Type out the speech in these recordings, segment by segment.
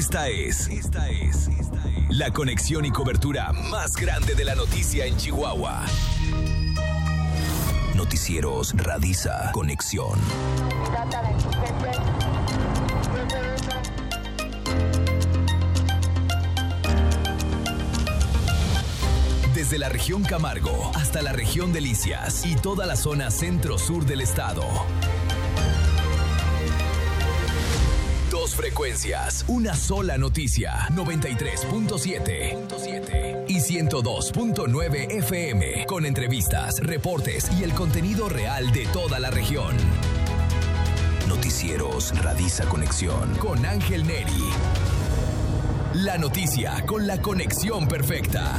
Esta es la conexión y cobertura más grande de la noticia en Chihuahua. Noticieros Radisa Conexión. Desde la región Camargo hasta la región Delicias y toda la zona centro-sur del estado. Dos frecuencias, una sola noticia, 93.7 y 102.9 FM, con entrevistas, reportes y el contenido real de toda la región. Noticieros Radisa Conexión con Ángel Neri. La noticia con la conexión perfecta.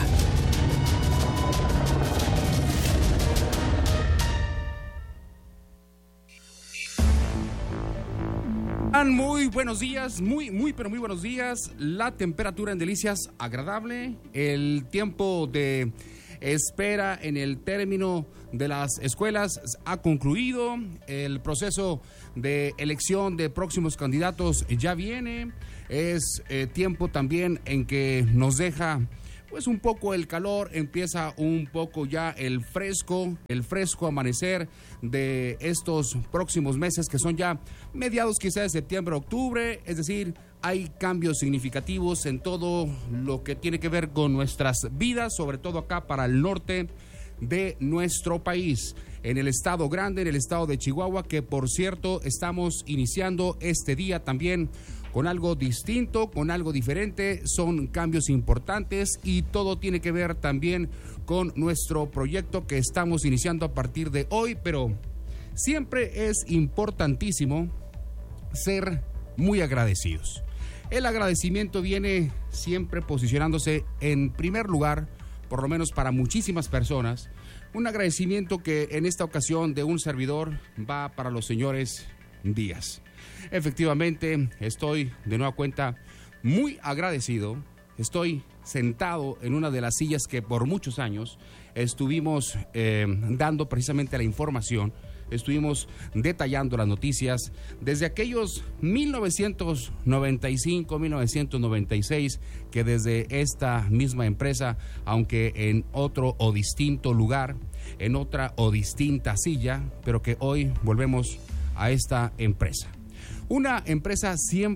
Muy buenos días, muy buenos días. La temperatura en Delicias agradable, el tiempo de espera en el término de las escuelas ha concluido, el proceso de elección de próximos candidatos ya viene, es tiempo también en que nos deja pues un poco el calor, empieza un poco ya el fresco amanecer de estos próximos meses que son ya mediados quizás de septiembre, octubre, es decir, hay cambios significativos en todo lo que tiene que ver con nuestras vidas, sobre todo acá para el norte de nuestro país, en el estado grande, en el estado de Chihuahua, que por cierto estamos iniciando este día también con algo distinto, con algo diferente, son cambios importantes y todo tiene que ver también con nuestro proyecto que estamos iniciando a partir de hoy, pero siempre es importantísimo ser muy agradecidos. El agradecimiento viene siempre posicionándose en primer lugar, por lo menos para muchísimas personas, un agradecimiento que en esta ocasión de un servidor va para los señores Díaz. Efectivamente, estoy de nueva cuenta muy agradecido. Estoy sentado en una de las sillas que por muchos años estuvimos dando precisamente la información, estuvimos detallando las noticias desde aquellos 1995, 1996, que desde esta misma empresa, aunque en otro o distinto lugar, en otra o distinta silla, pero que hoy volvemos a esta empresa. Una empresa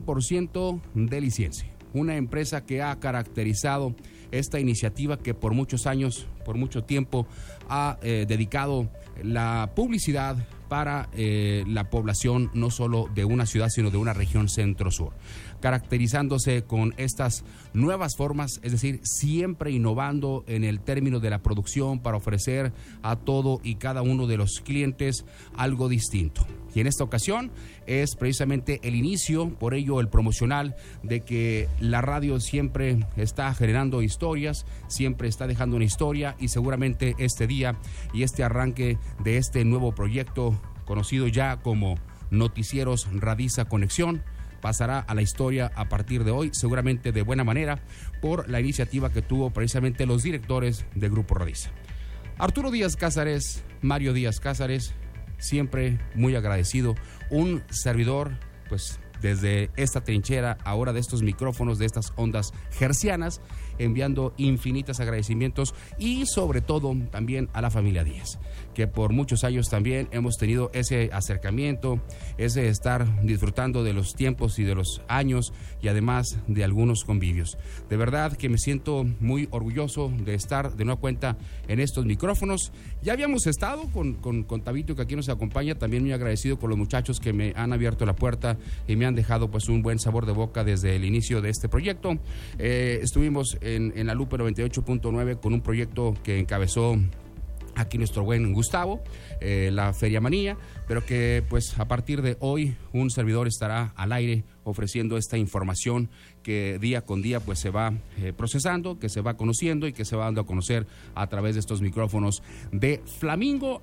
100% deliciense, una empresa que ha caracterizado esta iniciativa que por muchos años, por mucho tiempo ha dedicado la publicidad para la población no solo de una ciudad sino de una región centro-sur, caracterizándose con estas nuevas formas, es decir, siempre innovando en el término de la producción para ofrecer a todo y cada uno de los clientes algo distinto. Y en esta ocasión es precisamente el inicio, por ello el promocional, de que la radio siempre está generando historias, siempre está dejando una historia y seguramente este día y este arranque de este nuevo proyecto conocido ya como Noticieros Radisa Conexión pasará a la historia a partir de hoy, seguramente de buena manera, por la iniciativa que tuvo precisamente los directores del Grupo Radisa. Arturo Díaz Cázares, Mario Díaz Cázares, siempre muy agradecido, un servidor, pues desde esta trinchera, ahora de estos micrófonos, de estas ondas hercianas, enviando infinitos agradecimientos y sobre todo también a la familia Díaz, que por muchos años también hemos tenido ese acercamiento, ese estar disfrutando de los tiempos y de los años y además de algunos convivios. De verdad que me siento muy orgulloso de estar de nueva cuenta en estos micrófonos. Ya habíamos estado con Tabito, que aquí nos acompaña, también muy agradecido con los muchachos que me han abierto la puerta y me han dejado pues un buen sabor de boca desde el inicio de este proyecto. Estuvimos en la Lupe 98.9 con un proyecto que encabezó aquí nuestro buen Gustavo, la Feria Manía, pero que pues a partir de hoy un servidor estará al aire ofreciendo esta información que día con día pues se va procesando, que se va conociendo y que se va dando a conocer a través de estos micrófonos de Flamingo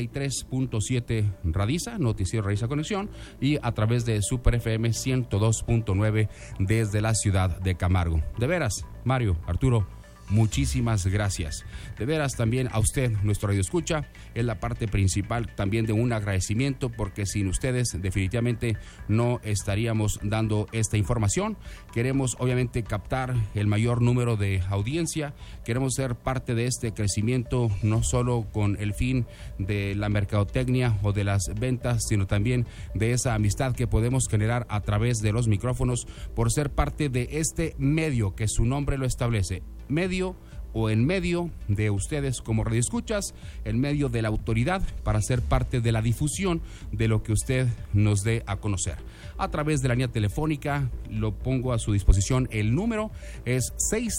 93.7 Radisa, Noticiero Radisa Conexión, y a través de Super FM 102.9 desde la ciudad de Camargo. De veras, Mario, Arturo, muchísimas gracias. De veras, también a usted, nuestro radioescucha, es la parte principal también de un agradecimiento, porque sin ustedes definitivamente no estaríamos dando esta información. Queremos obviamente captar el mayor número de audiencia, queremos ser parte de este crecimiento, no solo con el fin de la mercadotecnia o de las ventas, sino también de esa amistad que podemos generar a través de los micrófonos por ser parte de este medio que su nombre lo establece, medio o en medio de ustedes como radioescuchas, en medio de la autoridad, para ser parte de la difusión de lo que usted nos dé a conocer. A través de la línea telefónica, lo pongo a su disposición, el número es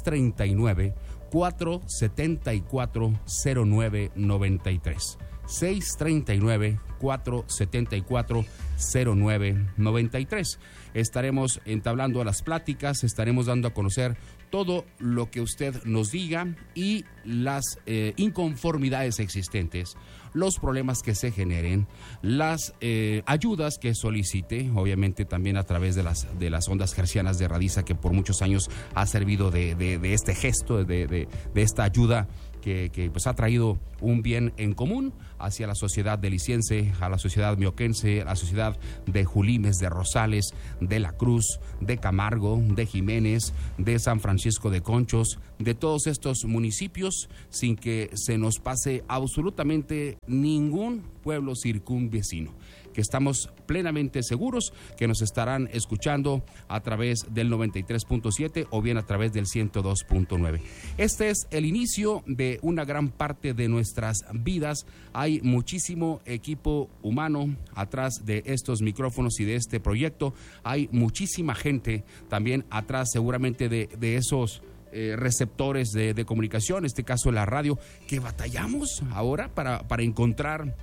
639-474-0993. 639-474-0993. Estaremos entablando las pláticas, estaremos dando a conocer todo lo que usted nos diga y las inconformidades existentes, los problemas que se generen, las ayudas que solicite, obviamente también a través de las ondas hercianas de Radiza, que por muchos años ha servido de este gesto, de esta ayuda que pues ha traído un bien en común hacia la sociedad deliciense, a la sociedad mioquense, a la sociedad de Julimes, de Rosales, de La Cruz, de Camargo, de Jiménez, de San Francisco de Conchos, de todos estos municipios, sin que se nos pase absolutamente ningún pueblo circunvecino, que estamos plenamente seguros que nos estarán escuchando a través del 93.7 o bien a través del 102.9. Este es el inicio de una gran parte de nuestras vidas. Hay muchísimo equipo humano atrás de estos micrófonos y de este proyecto. Hay muchísima gente también atrás, seguramente, de esos receptores de comunicación, en este caso la radio, que batallamos ahora para encontrar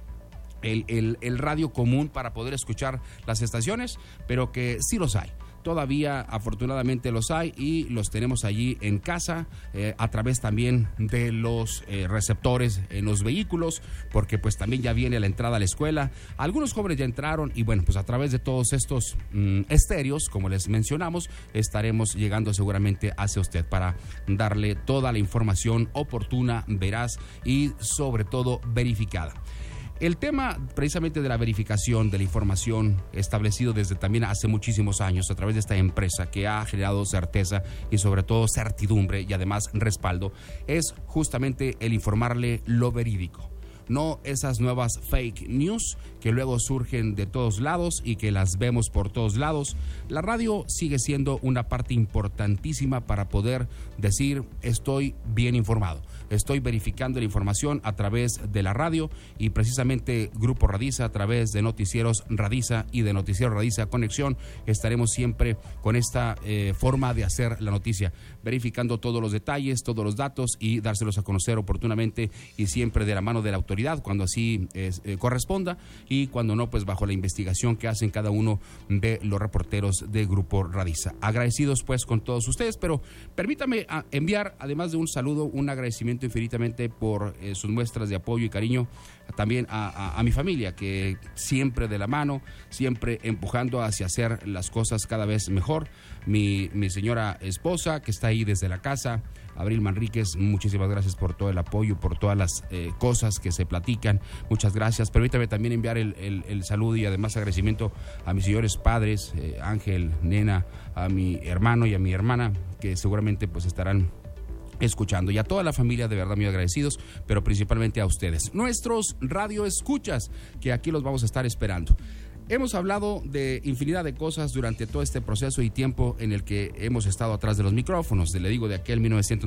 el radio común para poder escuchar las estaciones, pero que sí los hay. Todavía afortunadamente los hay y los tenemos allí en casa, a través también de los receptores en los vehículos, porque pues también ya viene la entrada a la escuela. Algunos jóvenes ya entraron y bueno, pues a través de todos estos estéreos, como les mencionamos, estaremos llegando seguramente hacia usted para darle toda la información oportuna, veraz y sobre todo verificada. El tema precisamente de la verificación de la información, establecido desde también hace muchísimos años a través de esta empresa que ha generado certeza y sobre todo certidumbre y además respaldo, es justamente el informarle lo verídico. No esas nuevas fake news que luego surgen de todos lados y que las vemos por todos lados. La radio sigue siendo una parte importantísima para poder decir: estoy bien informado, estoy verificando la información a través de la radio, y precisamente Grupo Radiza, a través de Noticieros Radiza y de Noticiero Radiza Conexión, estaremos siempre con esta forma de hacer la noticia, verificando todos los detalles, todos los datos y dárselos a conocer oportunamente y siempre de la mano de la autoridad cuando así corresponda, y cuando no, pues bajo la investigación que hacen cada uno de los reporteros de Grupo Radiza. Agradecidos pues con todos ustedes, pero permítame enviar, además de un saludo, un agradecimiento infinitamente por sus muestras de apoyo y cariño también a mi familia, que siempre de la mano, siempre empujando hacia hacer las cosas cada vez mejor. Mi señora esposa, que está ahí desde la casa, Abril Manríquez, muchísimas gracias por todo el apoyo, por todas las cosas que se platican. Muchas gracias. Permítame también enviar el saludo y además agradecimiento a mis señores padres, Ángel, Nena, a mi hermano y a mi hermana, que seguramente pues estarán escuchando, y a toda la familia, de verdad muy agradecidos, pero principalmente a ustedes, nuestros radioescuchas, que aquí los vamos a estar esperando. Hemos hablado de infinidad de cosas durante todo este proceso y tiempo en el que hemos estado atrás de los micrófonos. Le digo, de aquel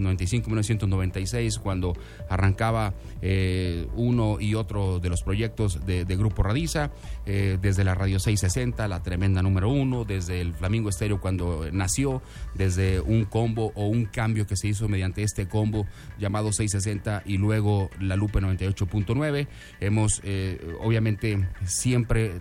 1995-1996, cuando arrancaba uno y otro de los proyectos de Grupo Radiza, desde la Radio 660, la tremenda número 1, desde el Flamingo Estéreo cuando nació, desde un combo o un cambio que se hizo mediante este combo llamado 660 y luego la Lupe 98.9. Hemos obviamente siempre tratado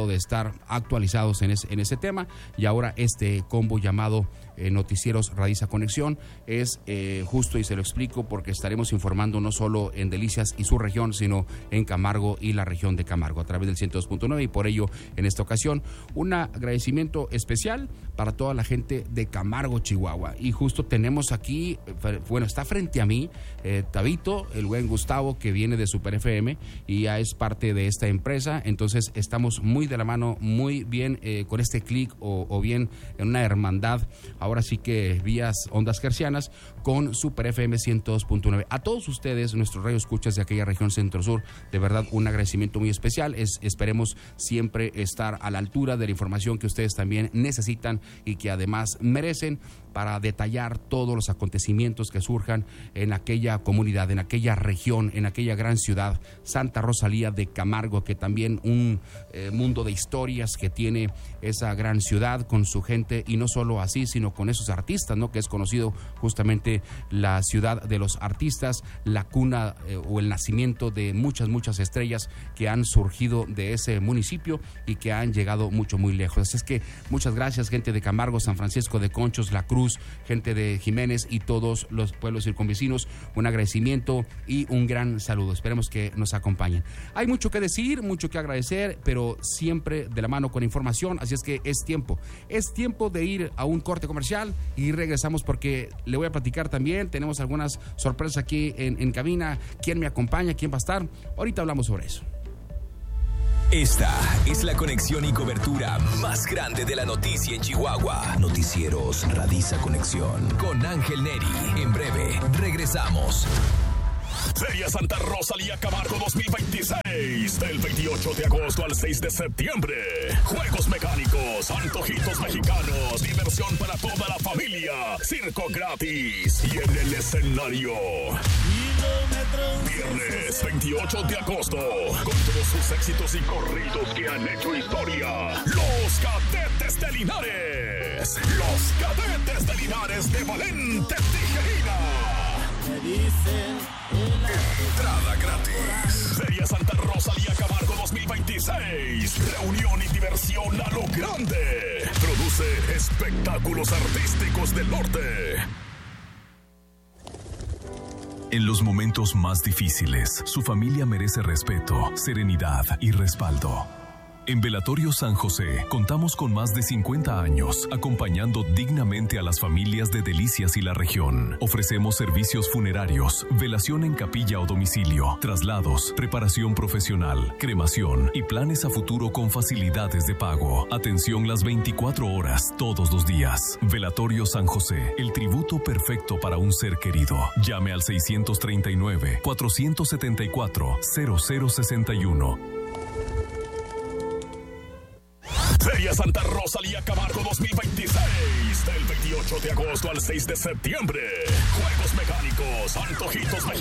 tratado de estar actualizados en ese tema, y ahora este combo llamado Noticieros Radiza Conexión es justo, y se lo explico porque estaremos informando no solo en Delicias y su región, sino en Camargo y la región de Camargo a través del 102.9, y por ello en esta ocasión un agradecimiento especial para toda la gente de Camargo, Chihuahua. Y justo tenemos aquí, bueno, está frente a mí Tabito, el buen Gustavo, que viene de Super FM y ya es parte de esta empresa. Entonces estamos muy de la mano, muy bien con este clic o bien en una hermandad, ahora sí que vías ondas hercianas con Super FM 102.9. A todos ustedes, nuestros radioescuchas de aquella región centro-sur, de verdad un agradecimiento muy especial. Esperemos siempre estar a la altura de la información que ustedes también necesitan y que además merecen para detallar todos los acontecimientos que surjan en aquella comunidad, en aquella región, en aquella gran ciudad, Santa Rosalía de Camargo, que también un mundo de historias que tiene esa gran ciudad con su gente, y no solo así, sino con esos artistas, ¿no? Que es conocido justamente la ciudad de los artistas, la cuna o el nacimiento de muchas estrellas que han surgido de ese municipio y que han llegado muy lejos. Así es que muchas gracias, gente de Camargo, San Francisco de Conchos, La Cruz, gente de Jiménez y todos los pueblos circunvecinos, un agradecimiento y un gran saludo. Esperemos que nos acompañen. Hay mucho que decir, mucho que agradecer, pero siempre de la mano con información, así es que es tiempo de ir a un corte comercial y regresamos porque le voy a platicar también, tenemos algunas sorpresas aquí en cabina, quién me acompaña, quién va a estar, ahorita hablamos sobre eso. Esta es la conexión y cobertura más grande de la noticia en Chihuahua. Noticieros Radiza Conexión con Ángel Neri. En breve, regresamos. Feria Santa Rosalía Camargo 2026, del 28 de agosto al 6 de septiembre. Juegos mecánicos, antojitos mexicanos, diversión para toda la familia, circo gratis y en el escenario. Viernes 28 de agosto, con todos sus éxitos y corridos que han hecho historia, los Cadetes de Linares. Los Cadetes de Linares de Valente Tijerina. Entrada gratis. Feria Santa Rosalía Camargo 2026. Reunión y diversión a lo grande. Produce Espectáculos Artísticos del Norte. En los momentos más difíciles, su familia merece respeto, serenidad y respaldo. En Velatorio San José contamos con más de 50 años acompañando dignamente a las familias de Delicias y la región. Ofrecemos servicios funerarios, velación en capilla o domicilio, traslados, preparación profesional, cremación y planes a futuro con facilidades de pago. Atención las 24 horas, todos los días. Velatorio San José, el tributo perfecto para un ser querido. Llame al 639-474-0061. Feria Santa Rosalía Camargo 2026, del 28 de agosto al 6 de septiembre. Juegos mecánicos, antojitos mexicanos.